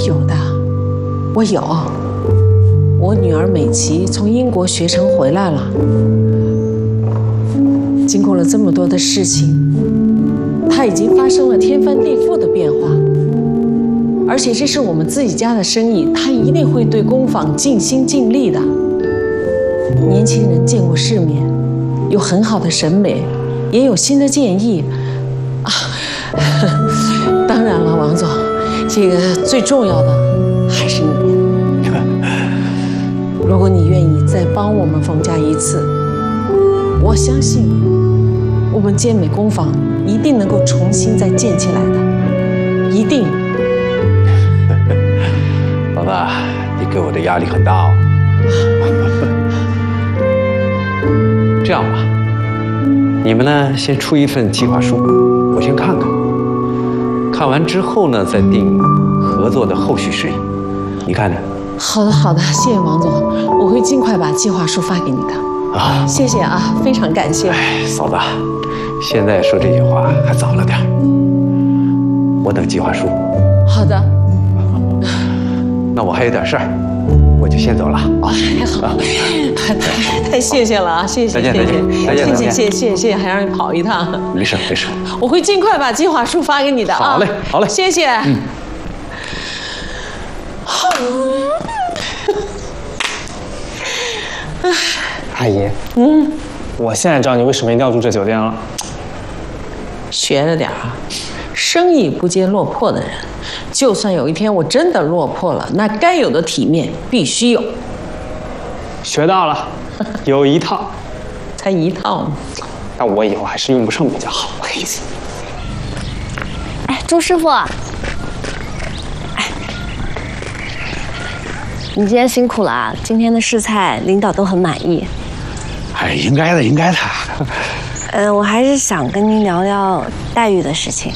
有的，我有。我女儿美琪从英国学成回来了，经过了这么多的事情，她已经发生了天翻地覆的变化。而且这是我们自己家的生意，她一定会对工坊尽心尽力的。年轻人见过世面，有很好的审美，也有新的建议啊。当然了，王总，这个最重要的还是你。如果你愿意再帮我们冯家一次，我相信我们健美工坊一定能够重新再建起来的，一定。 老大，你给我的压力很大哦。这样吧，你们呢先出一份计划书，我先看看。看完之后呢，再定合作的后续事宜。你看呢？ 好的，好的，谢谢王总，我会尽快把计划书发给你的。啊，谢谢啊，非常感谢。 哎，嫂子，现在说这些话还早了点，我等计划书。 好的。 那我还有点事儿，我就先走了啊。 好，太谢谢了啊，谢谢， 再见， 谢谢，还让你跑一趟。 没事没事， 我会尽快把计划书发给你的啊。 好嘞，好嘞， 谢谢。 阿姨，我现在知道你为什么一定要住这酒店了。 学着点啊，生意不接落魄的人，就算有一天我真的落魄了，那该有的体面必须有。 学到了，有一套， 才一套呢。 但我以后还是用不上比较好。 哎，朱师傅，哎，你今天辛苦了啊！今天的试菜领导都很满意。 哎，应该的，应该的。 我还是想跟您聊聊待遇的事情。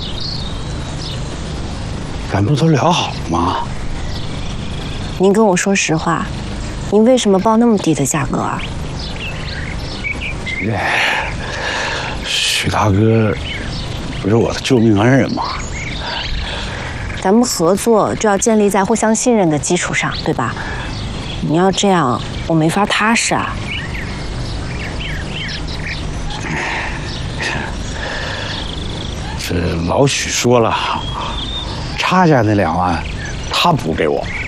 咱不都聊好了吗？ 您跟我说实话，您为什么报那么低的价格啊？ 许大哥不是我的救命恩人吗？ 咱们合作就要建立在互相信任的基础上，对吧？你要这样，我没法踏实啊。 这老许说了，差价那2万他补给我，